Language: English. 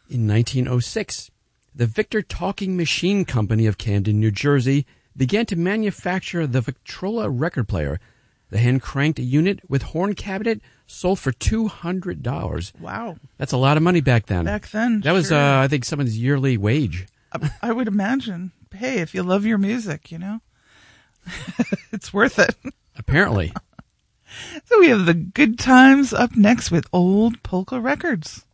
In 1906, the Victor Talking Machine Company of Camden, New Jersey, began to manufacture the Victrola record player. The hand-cranked unit with horn cabinet sold for $200. Wow. That's a lot of money back then. Back then, That was, sure. I think, someone's yearly wage. I would imagine. Hey, if you love your music, it's worth it. Apparently. So we have the good times up next with old polka records.